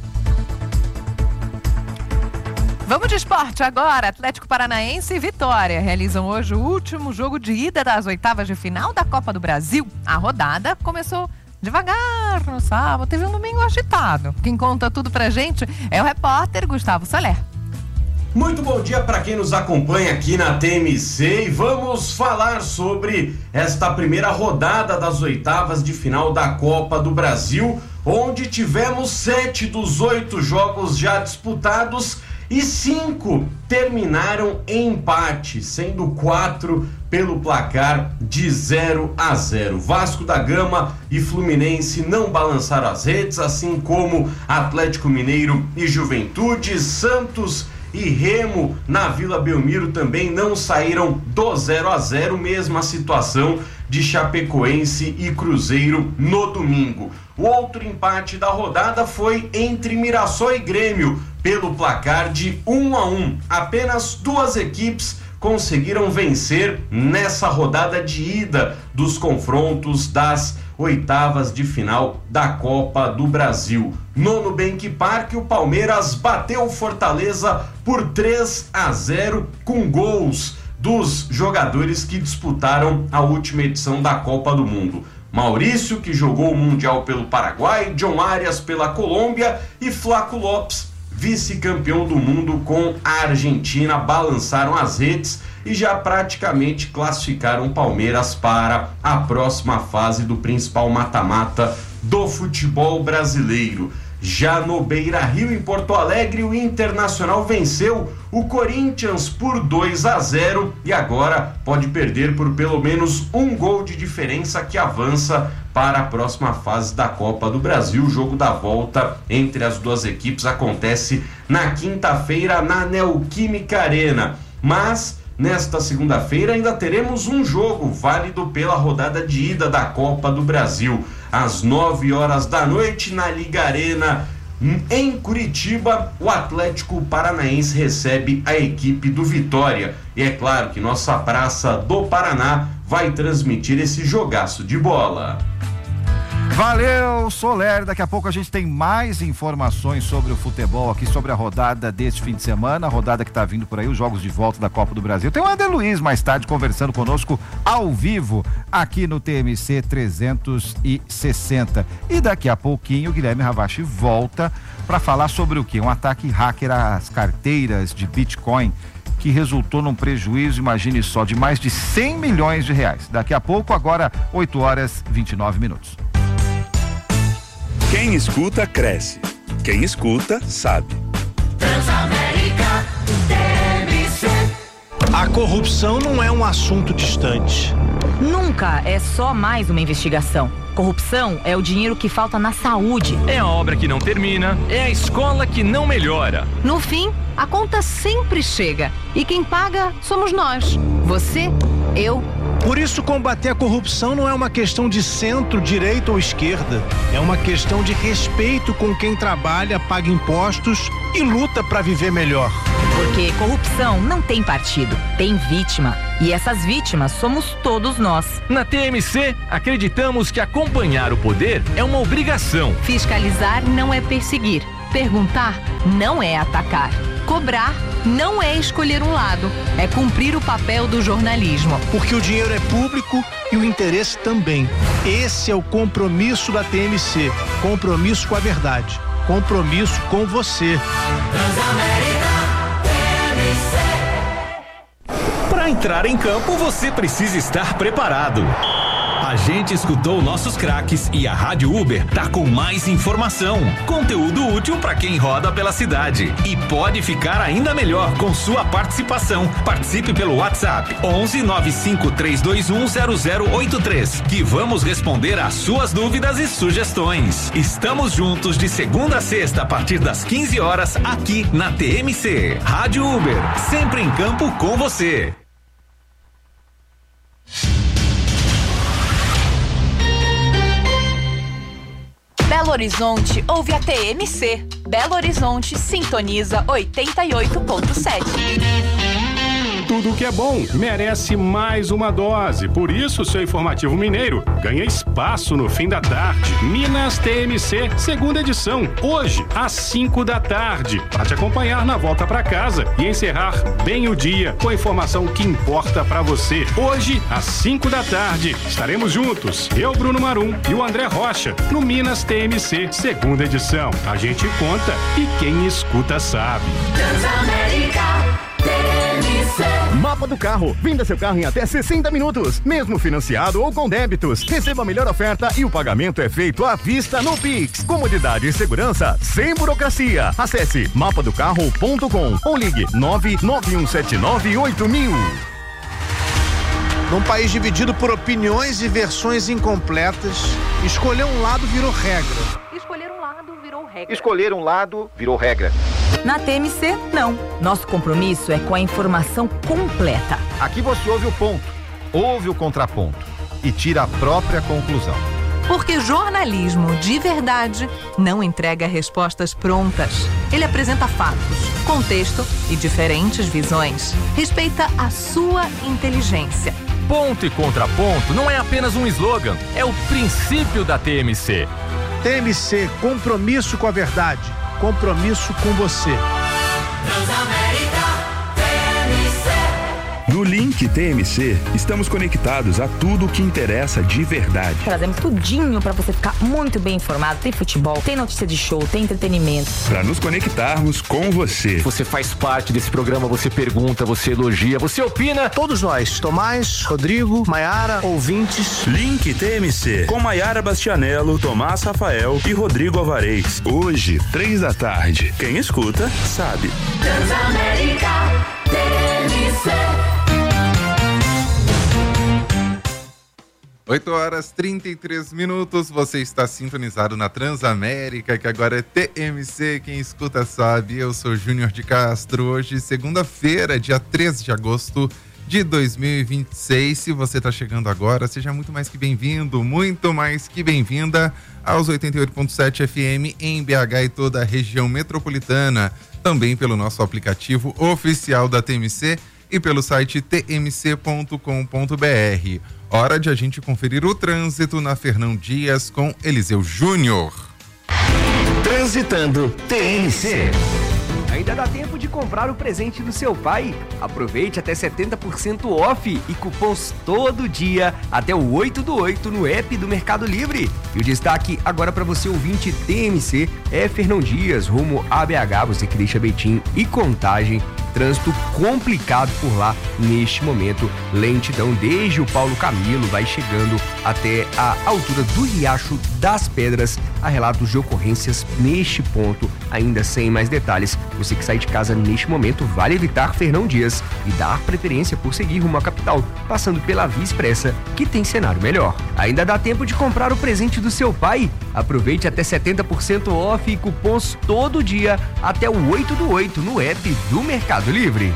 Vamos de esporte agora. Atlético Paranaense e Vitória realizam hoje o último jogo de ida das oitavas de final da Copa do Brasil. A rodada começou devagar no sábado, teve um domingo agitado. Quem conta tudo pra gente é o repórter Gustavo Soler. Muito bom dia para quem nos acompanha aqui na T M C e vamos falar sobre esta primeira rodada das oitavas de final da Copa do Brasil, onde tivemos sete dos oito jogos já disputados e cinco terminaram em empate, sendo quatro pelo placar de zero a zero. Vasco da Gama e Fluminense não balançaram as redes, assim como Atlético Mineiro e Juventude. Santos e Remo na Vila Belmiro também não saíram do zero a zero, mesma situação de Chapecoense e Cruzeiro no domingo. O outro empate da rodada foi entre Mirassol e Grêmio, pelo placar de um a um. Apenas duas equipes conseguiram vencer nessa rodada de ida dos confrontos das oitavas de final da Copa do Brasil. No Nubank Park, o Palmeiras bateu o Fortaleza por três a zero com gols dos jogadores que disputaram a última edição da Copa do Mundo. Maurício, que jogou o Mundial pelo Paraguai, John Arias pela Colômbia e Flaco Lopes, vice-campeão do mundo com a Argentina, balançaram as redes e já praticamente classificaram o Palmeiras para a próxima fase do principal mata-mata do futebol brasileiro. Já no Beira-Rio, em Porto Alegre, o Internacional venceu o Corinthians por dois a zero e agora pode perder por pelo menos um gol de diferença, que avança para a próxima fase da Copa do Brasil. O jogo da volta entre as duas equipes acontece na quinta-feira na Neoquímica Arena. Mas nesta segunda-feira ainda teremos um jogo válido pela rodada de ida da Copa do Brasil. Às nove horas da noite, na Liga Arena, em Curitiba, o Atlético Paranaense recebe a equipe do Vitória. E é claro que nossa Praça do Paraná vai transmitir esse jogaço de bola. Valeu, Soler. Daqui a pouco a gente tem mais informações sobre o futebol aqui, sobre a rodada deste fim de semana, a rodada que está vindo por aí, os jogos de volta da Copa do Brasil. Tem o Eder Luiz mais tarde conversando conosco ao vivo aqui no T M C trezentos e sessenta. E daqui a pouquinho o Guilherme Ravache volta para falar sobre o quê? Um ataque hacker às carteiras de Bitcoin que resultou num prejuízo, imagine só, de mais de cem milhões de reais. Daqui a pouco, agora, oito horas e vinte e nove minutos. Quem escuta, cresce. Quem escuta, sabe. Transamérica T M C. A corrupção não é um assunto distante. Nunca é só mais uma investigação. Corrupção é o dinheiro que falta na saúde. É a obra que não termina, é a escola que não melhora. No fim, a conta sempre chega. E quem paga somos nós. Você, eu. Por isso, combater a corrupção não é uma questão de centro, direita ou esquerda. É uma questão de respeito com quem trabalha, paga impostos e luta para viver melhor. Porque corrupção não tem partido, tem vítima. E essas vítimas somos todos nós. Na T M C, acreditamos que acompanhar o poder é uma obrigação. Fiscalizar não é perseguir. Perguntar não é atacar. Cobrar não é escolher um lado. É cumprir o papel do jornalismo. Porque o dinheiro é público e o interesse também. Esse é o compromisso da T M C. Compromisso com a verdade. Compromisso com você. Transamérica T M C. Para entrar em campo, você precisa estar preparado. A gente escutou nossos craques e a Rádio Uber tá com mais informação, conteúdo útil para quem roda pela cidade. E pode ficar ainda melhor com sua participação. Participe pelo WhatsApp onze nove cinco três dois um zero zero oito três, que vamos responder às suas dúvidas e sugestões. Estamos juntos de segunda a sexta a partir das quinze horas aqui na T M C. Rádio Uber, sempre em campo com você. Belo Horizonte ouve a T M C. Belo Horizonte sintoniza oitenta e oito ponto sete. Tudo que é bom merece mais uma dose. Por isso, seu informativo mineiro ganha espaço no fim da tarde. Minas T M C, segunda edição, hoje, às cinco da tarde. Para te acompanhar na volta para casa e encerrar bem o dia com a informação que importa para você. Hoje, às cinco da tarde, estaremos juntos. Eu, Bruno Marum e o André Rocha, no Minas T M C, segunda edição. A gente conta e quem escuta sabe. Transamérica T M C. Mapa do carro. Venda seu carro em até sessenta minutos, mesmo financiado ou com débitos. Receba a melhor oferta e o pagamento é feito à vista no Pix. Comodidade e segurança sem burocracia. Acesse mapa do carro ponto com ou ligue nove nove um sete nove oito mil. Num país dividido por opiniões e versões incompletas, escolher um lado virou regra. Escolher um lado virou regra. Escolher um lado virou regra. Na T M C, não. Nosso compromisso é com a informação completa. Aqui você ouve o ponto, ouve o contraponto e tira a própria conclusão. Porque jornalismo de verdade não entrega respostas prontas. Ele apresenta fatos, contexto e diferentes visões. Respeita a sua inteligência. Ponto e contraponto não é apenas um slogan, é o princípio da T M C. T M C, compromisso com a verdade, compromisso com você. Transamérica T M C. No Link T M C, estamos conectados a tudo o que interessa de verdade. Trazemos tudinho para você ficar muito bem informado. Tem futebol, tem notícia de show, tem entretenimento. Para nos conectarmos com você. Você faz parte desse programa, você pergunta, você elogia, você opina. Todos nós, Tomás, Rodrigo, Maiara, ouvintes. Link T M C, com Maiara Bastianello, Tomás Rafael e Rodrigo Alvarez. Hoje, três da tarde. Quem escuta, sabe. Transamérica T M C. oito horas e trinta e três minutos, você está sintonizado na Transamérica, que agora é T M C, quem escuta sabe. Eu sou Júnior de Castro. Hoje, segunda-feira, dia três de agosto de dois mil e vinte e seis. Se você está chegando agora, seja muito mais que bem-vindo, muito mais que bem-vinda aos oitenta e oito ponto sete F M em B H e toda a região metropolitana. Também pelo nosso aplicativo oficial da T M C e pelo site t m c ponto com ponto b r. Hora de a gente conferir o trânsito na Fernão Dias com Eliseu Júnior. Transitando T M C. Ainda dá tempo de comprar o presente do seu pai. Aproveite até setenta por cento off e cupons todo dia até o oito do oito no app do Mercado Livre. E o destaque agora para você ouvinte T M C é Fernão Dias, rumo a B H, você que deixa Betim e Contagem. Trânsito complicado por lá neste momento. Lentidão desde o Paulo Camilo, vai chegando até a altura do Riacho das Pedras. Há relatos de ocorrências neste ponto, ainda sem mais detalhes. Você que sai de casa neste momento, vale evitar Fernão Dias e dar preferência por seguir rumo à capital, passando pela Via Expressa, que tem cenário melhor. Ainda dá tempo de comprar o presente do seu pai? Aproveite até setenta por cento off e cupons todo dia até o oito do oito no app do Mercado Livre.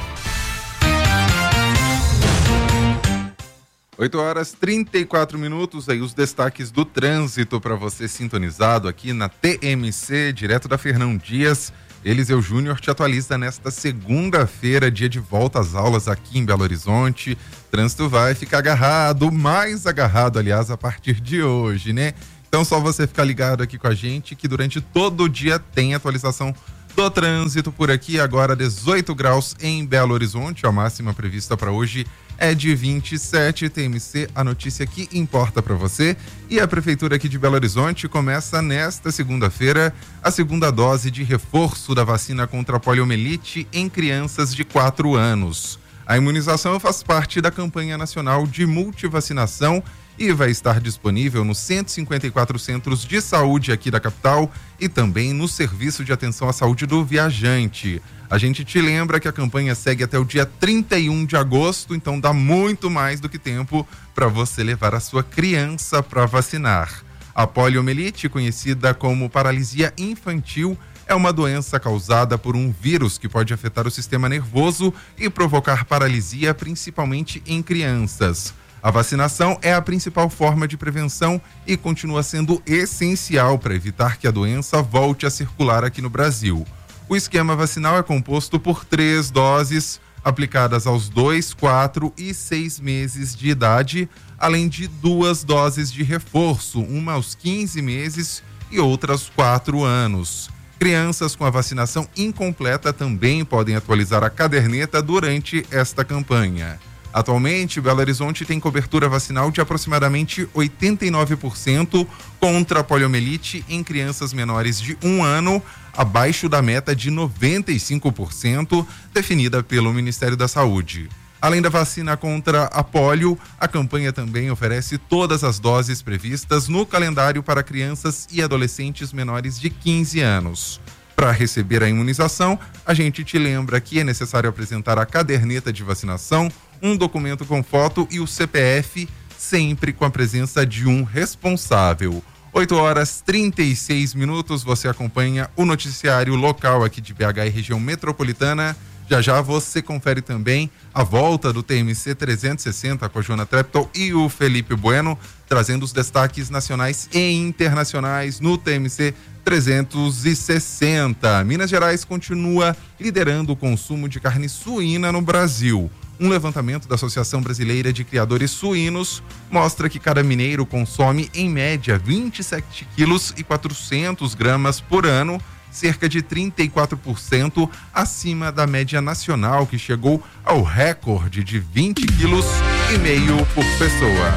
oito horas e trinta e quatro minutos, aí os destaques do trânsito para você sintonizado aqui na T M C, direto da Fernão Dias. Eliseu Júnior te atualiza nesta segunda-feira, dia de volta às aulas aqui em Belo Horizonte. Trânsito vai ficar agarrado, mais agarrado, aliás, a partir de hoje, né? Então só você ficar ligado aqui com a gente que durante todo o dia tem atualização do trânsito por aqui. Agora dezoito graus em Belo Horizonte, a máxima prevista para hoje é de vinte e sete. T M C, a notícia que importa para você. E a Prefeitura aqui de Belo Horizonte começa nesta segunda-feira a segunda dose de reforço da vacina contra a poliomielite em crianças de quatro anos. A imunização faz parte da campanha nacional de multivacinação e vai estar disponível nos cento e cinquenta e quatro centros de saúde aqui da capital e também no Serviço de Atenção à Saúde do Viajante. A gente te lembra que a campanha segue até o dia trinta e um de agosto, então dá muito mais do que tempo para você levar a sua criança para vacinar. A poliomielite, conhecida como paralisia infantil, é uma doença causada por um vírus que pode afetar o sistema nervoso e provocar paralisia, principalmente em crianças. A vacinação é a principal forma de prevenção e continua sendo essencial para evitar que a doença volte a circular aqui no Brasil. O esquema vacinal é composto por três doses, aplicadas aos dois, quatro e seis meses de idade, além de duas doses de reforço, uma aos quinze meses e outra aos quatro anos. Crianças com a vacinação incompleta também podem atualizar a caderneta durante esta campanha. Atualmente, Belo Horizonte tem cobertura vacinal de aproximadamente oitenta e nove por cento contra a poliomielite em crianças menores de um ano, abaixo da meta de noventa e cinco por cento definida pelo Ministério da Saúde. Além da vacina contra a polio, a campanha também oferece todas as doses previstas no calendário para crianças e adolescentes menores de quinze anos. Para receber a imunização, a gente te lembra que é necessário apresentar a caderneta de vacinação, um documento com foto e o C P F, sempre com a presença de um responsável. oito horas e trinta e seis minutos, você acompanha o noticiário local aqui de B H e região metropolitana. Já já você confere também a volta do T M C trezentos e sessenta com a Joana Treptol e o Felipe Bueno, trazendo os destaques nacionais e internacionais no T M C trezentos e sessenta. Minas Gerais continua liderando o consumo de carne suína no Brasil. Um levantamento da Associação Brasileira de Criadores Suínos mostra que cada mineiro consome, em média, vinte e sete quilos e quatrocentos gramas por ano, cerca de trinta e quatro por cento acima da média nacional, que chegou ao recorde de vinte quilos e meio por pessoa.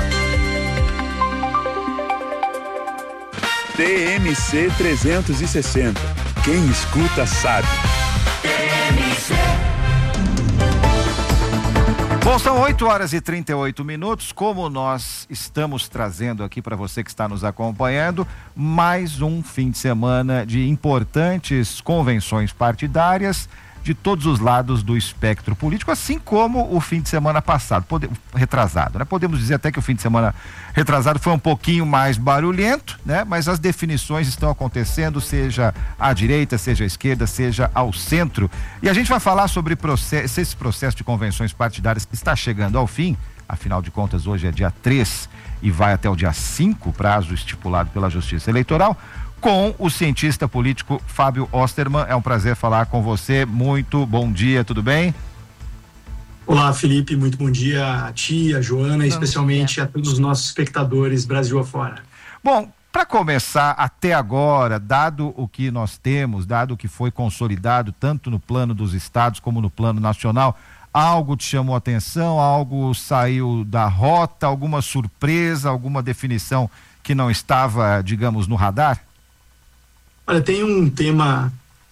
T M C trezentos e sessenta. Quem escuta sabe. Bom, são oito horas e trinta e oito minutos. Como nós estamos trazendo aqui para você que está nos acompanhando, mais um fim de semana de importantes convenções partidárias de todos os lados do espectro político, assim como o fim de semana passado, pode, retrasado, né? Podemos dizer até que o fim de semana retrasado foi um pouquinho mais barulhento, né? Mas as definições estão acontecendo, seja à direita, seja à esquerda, seja ao centro. E a gente vai falar sobre processo, esse processo de convenções partidárias que está chegando ao fim. Afinal de contas, hoje é dia três e vai até o dia cinco, prazo estipulado pela Justiça Eleitoral, com o cientista político Fábio Osterman. É um prazer falar com você. Muito bom dia, tudo bem? Olá, Felipe, muito bom dia a ti, a Joana, e especialmente a todos os nossos espectadores Brasil afora. Bom, para começar, até agora, dado o que nós temos, dado o que foi consolidado tanto no plano dos estados como no plano nacional, algo te chamou a atenção, algo saiu da rota, alguma surpresa, alguma definição que não estava, digamos, no radar? Olha, tem um tema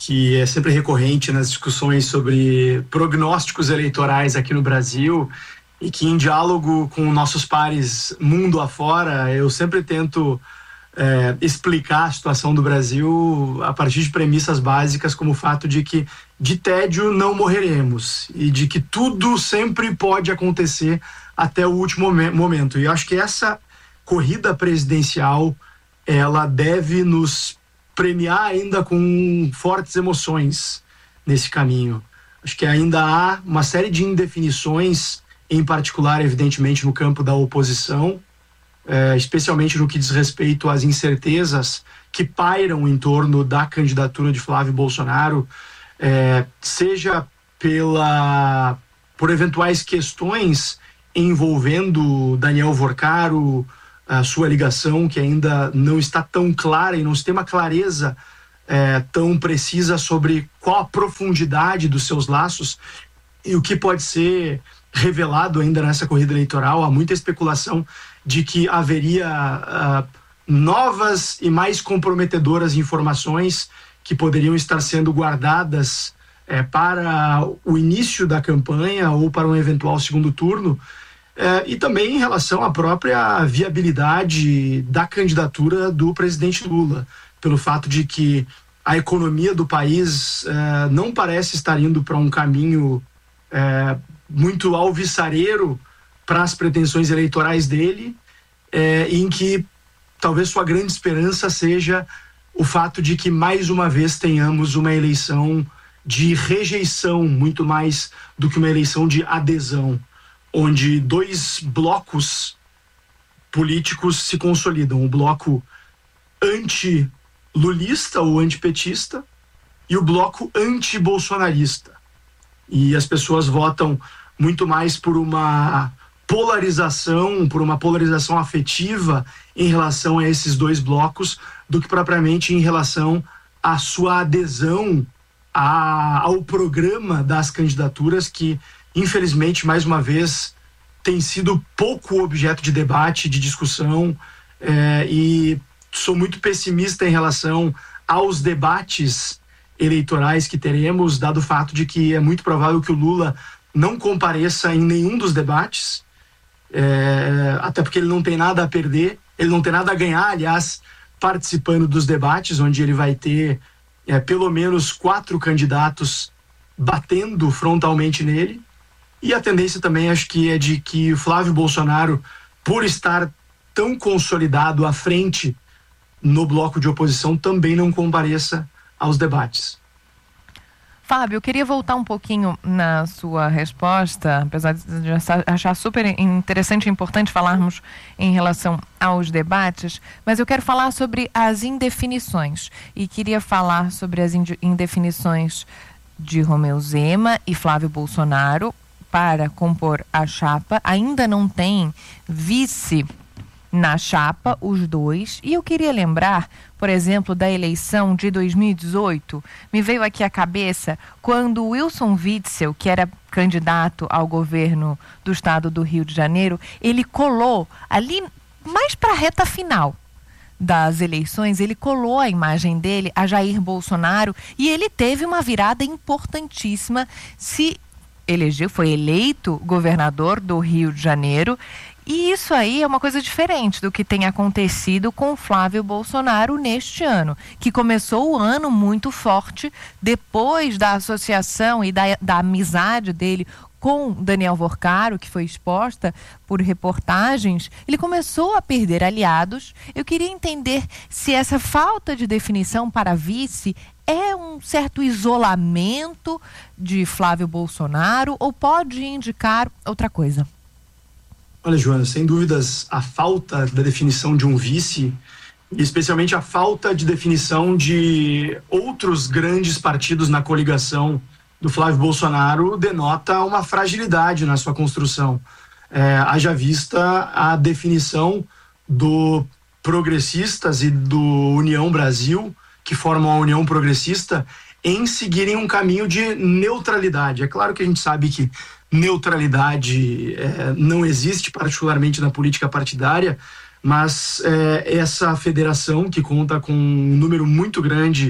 que é sempre recorrente nas discussões sobre prognósticos eleitorais aqui no Brasil, e que em diálogo com nossos pares mundo afora, eu sempre tento é, explicar a situação do Brasil a partir de premissas básicas, como o fato de que de tédio não morreremos e de que tudo sempre pode acontecer até o último momento. E eu acho que essa corrida presidencial, ela deve nos premiar ainda com fortes emoções nesse caminho. Acho que ainda há uma série de indefinições, em particular, evidentemente, no campo da oposição, é, especialmente no que diz respeito às incertezas que pairam em torno da candidatura de Flávio Bolsonaro, é, seja pela, por eventuais questões envolvendo Daniel Vorcaro, a sua ligação, que ainda não está tão clara e não se tem uma clareza é, tão precisa sobre qual a profundidade dos seus laços e o que pode ser revelado ainda nessa corrida eleitoral. Há muita especulação de que haveria uh, novas e mais comprometedoras informações que poderiam estar sendo guardadas uh, para o início da campanha ou para um eventual segundo turno. É, e também em relação à própria viabilidade da candidatura do presidente Lula, pelo fato de que a economia do país é, não parece estar indo para um caminho é, muito alvissareiro para as pretensões eleitorais dele, é, em que talvez sua grande esperança seja o fato de que mais uma vez tenhamos uma eleição de rejeição, muito mais do que uma eleição de adesão, onde dois blocos políticos se consolidam: o bloco anti-lulista ou antipetista e o bloco anti-bolsonarista. E as pessoas votam muito mais por uma polarização, por uma polarização afetiva em relação a esses dois blocos, do que propriamente em relação à sua adesão a, ao programa das candidaturas, que infelizmente, mais uma vez, tem sido pouco objeto de debate, de discussão, é, e sou muito pessimista em relação aos debates eleitorais que teremos, dado o fato de que é muito provável que o Lula não compareça em nenhum dos debates, é, até porque ele não tem nada a perder, ele não tem nada a ganhar, aliás, participando dos debates, onde ele vai ter é, pelo menos quatro candidatos batendo frontalmente nele. E a tendência também, acho que é de que o Flávio Bolsonaro, por estar tão consolidado à frente no bloco de oposição, também não compareça aos debates. Fábio, eu queria voltar um pouquinho na sua resposta, apesar de achar super interessante e importante falarmos em relação aos debates, mas eu quero falar sobre as indefinições. E queria falar sobre as indefinições de Romeu Zema e Flávio Bolsonaro para compor a chapa. Ainda não tem vice na chapa, os dois. E eu queria lembrar, por exemplo, da eleição de dois mil e dezoito. Me veio aqui à cabeça quando Wilson Witzel, que era candidato ao governo do estado do Rio de Janeiro, ele colou ali mais para a reta final das eleições, ele colou a imagem dele a Jair Bolsonaro e ele teve uma virada importantíssima, se elegeu, foi eleito governador do Rio de Janeiro. E isso aí é uma coisa diferente do que tem acontecido com Flávio Bolsonaro neste ano, que começou o ano muito forte depois da associação e da, da amizade dele com Daniel Vorcaro, que foi exposta por reportagens. Ele começou a perder aliados. Eu queria entender se essa falta de definição para vice é um certo isolamento de Flávio Bolsonaro ou pode indicar outra coisa? Olha, Joana, sem dúvidas a falta da definição de um vice, e especialmente a falta de definição de outros grandes partidos na coligação do Flávio Bolsonaro, denota uma fragilidade na sua construção. É, haja vista a definição do Progressistas e do União Brasil, que formam a União Progressista, em seguirem um caminho de neutralidade. É claro que a gente sabe que neutralidade é, não existe, particularmente na política partidária, mas é, essa federação, que conta com um número muito grande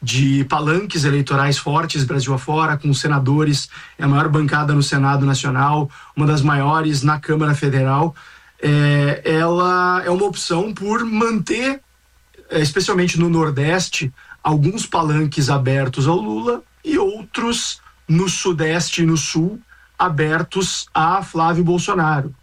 de palanques eleitorais fortes Brasil afora, com senadores, é a maior bancada no Senado Nacional, uma das maiores na Câmara Federal. É, ela é uma opção por manter, especialmente no Nordeste, alguns palanques abertos ao Lula e outros no Sudeste e no Sul abertos a Flávio Bolsonaro.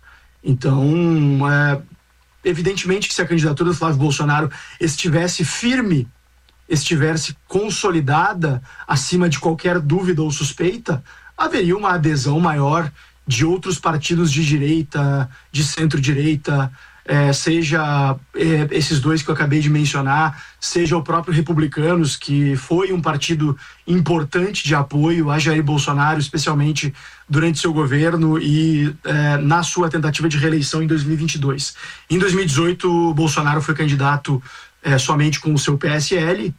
Então, é, evidentemente que se a candidatura do Flávio Bolsonaro estivesse firme, estivesse consolidada, acima de qualquer dúvida ou suspeita, haveria uma adesão maior de outros partidos de direita, de centro-direita, é, seja é, esses dois que eu acabei de mencionar, seja o próprio Republicanos, que foi um partido importante de apoio a Jair Bolsonaro, especialmente durante seu governo e é, na sua tentativa de reeleição em dois mil e vinte e dois. Em dois mil e dezoito, Bolsonaro foi candidato é, somente com o seu P S L,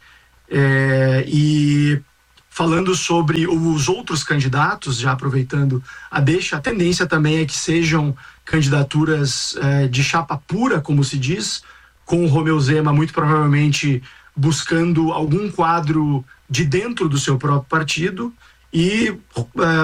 é, e falando sobre os outros candidatos, já aproveitando a deixa, a tendência também é que sejam candidaturas eh, de chapa pura, como se diz, com o Romeu Zema muito provavelmente buscando algum quadro de dentro do seu próprio partido e eh,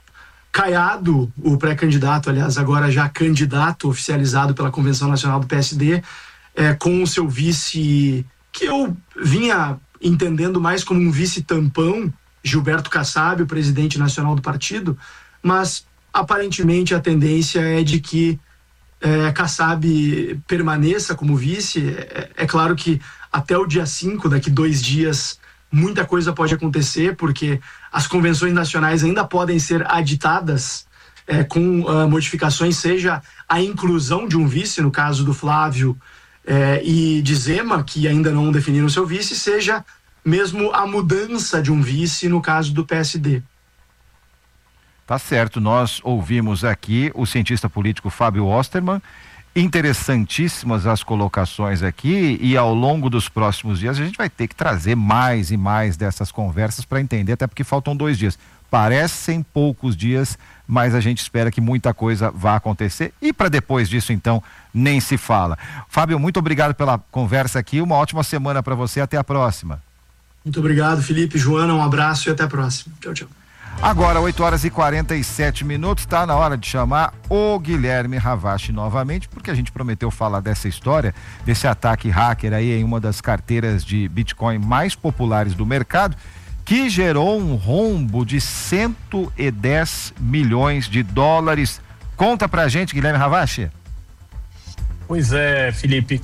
Caiado, o pré-candidato, aliás, agora já candidato oficializado pela Convenção Nacional do P S D, eh, com o seu vice, que eu vinha entendendo mais como um vice-tampão, Gilberto Kassab, o presidente nacional do partido, mas aparentemente a tendência é de que é, Kassab permaneça como vice. É, é claro que até o dia cinco, daqui dois dias, muita coisa pode acontecer, porque as convenções nacionais ainda podem ser aditadas é, com uh, modificações, seja a inclusão de um vice, no caso do Flávio, É, e de Zema, que ainda não definiram seu vice, seja mesmo a mudança de um vice no caso do P S D. Tá certo, nós ouvimos aqui o cientista político Fábio Osterman, interessantíssimas as colocações aqui, e ao longo dos próximos dias a gente vai ter que trazer mais e mais dessas conversas para entender, até porque faltam dois dias. Parecem poucos dias, mas a gente espera que muita coisa vá acontecer, e para depois disso então nem se fala. Fábio, muito obrigado pela conversa aqui, uma ótima semana para você, até a próxima. Muito obrigado, Felipe, Joana, um abraço e até a próxima. Tchau, tchau. Agora, oito horas e quarenta e sete minutos, está na hora de chamar o Guilherme Ravache novamente, porque a gente prometeu falar dessa história, desse ataque hacker aí em uma das carteiras de Bitcoin mais populares do mercado, que gerou um rombo de cento e dez milhões de dólares. Conta pra gente, Guilherme Ravache. Pois é, Felipe.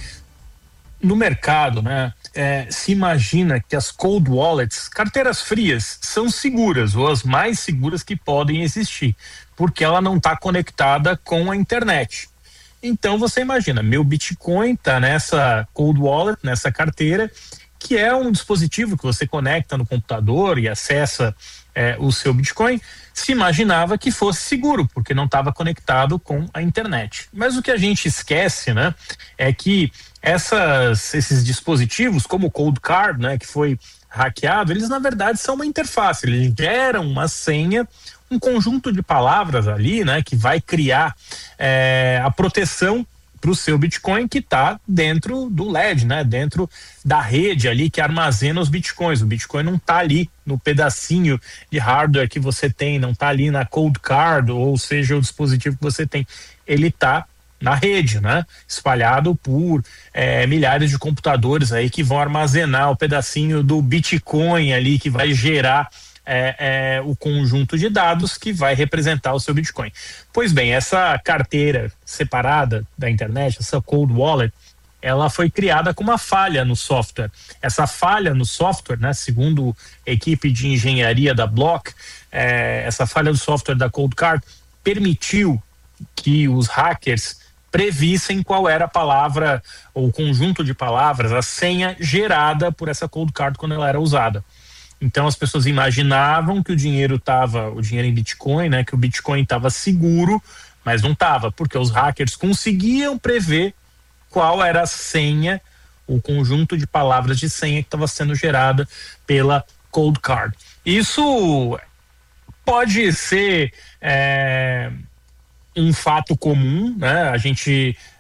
No mercado, né, é, se imagina que as cold wallets, carteiras frias, são seguras, ou as mais seguras que podem existir, porque ela não está conectada com a internet. Então você imagina, meu Bitcoin está nessa cold wallet, nessa carteira, que é um dispositivo que você conecta no computador e acessa é, o seu Bitcoin. Se imaginava que fosse seguro, porque não estava conectado com a internet. Mas o que a gente esquece, né, é que essas, esses dispositivos, como o Cold Card, né, que foi hackeado, eles na verdade são uma interface, eles geram uma senha, um conjunto de palavras ali, né, que vai criar é, a proteção para o seu Bitcoin, que está dentro do L E D, né? Dentro da rede ali que armazena os Bitcoins. O Bitcoin não está ali no pedacinho de hardware que você tem, não está ali na cold card, ou seja, o dispositivo que você tem. Ele está na rede, né? Espalhado por é, milhares de computadores aí que vão armazenar o pedacinho do Bitcoin ali que vai gerar É, é, o conjunto de dados que vai representar o seu Bitcoin. Pois bem, essa carteira separada da internet, essa cold wallet, ela foi criada com uma falha no software. Essa falha no software, né, segundo a equipe de engenharia da Block, é, essa falha no software da Cold Card permitiu que os hackers previssem qual era a palavra ou conjunto de palavras, a senha gerada por essa Cold Card quando ela era usada. Então as pessoas imaginavam que o dinheiro estava, o dinheiro em Bitcoin, né, que o Bitcoin estava seguro, mas não estava, porque os hackers conseguiam prever qual era a senha, o conjunto de palavras de senha que estava sendo gerada pela Cold Card. Isso pode ser é, um fato comum, né? A gente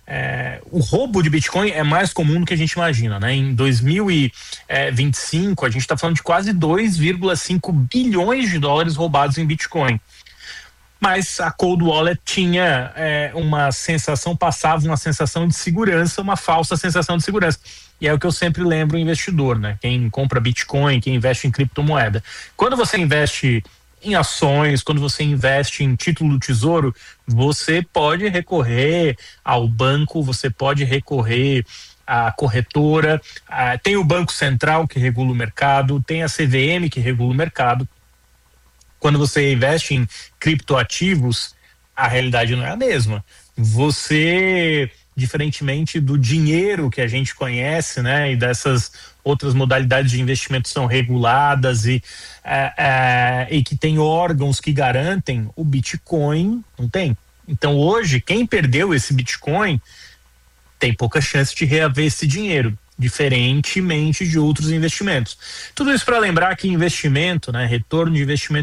É, o roubo de Bitcoin é mais comum do que a gente imagina, né? Em dois mil e vinte e cinco, a gente está falando de quase dois vírgula cinco bilhões de dólares roubados em Bitcoin. Mas a Cold Wallet tinha é, uma sensação, passava uma sensação de segurança, uma falsa sensação de segurança. E é o que eu sempre lembro o investidor, né? Quem compra Bitcoin, quem investe em criptomoeda. Quando você investe em ações, quando você investe em título do tesouro, você pode recorrer ao banco, você pode recorrer à corretora, a, tem o Banco Central que regula o mercado, tem a C V M que regula o mercado. Quando você investe em criptoativos, a realidade não é a mesma. Você, diferentemente do dinheiro que a gente conhece, né, e dessas outras modalidades de investimento são reguladas e, é, é, e que tem órgãos que garantem, o Bitcoin não tem. Então hoje, quem perdeu esse Bitcoin tem pouca chance de reaver esse dinheiro, diferentemente de outros investimentos. Tudo isso para lembrar que investimento, né, retorno de investimento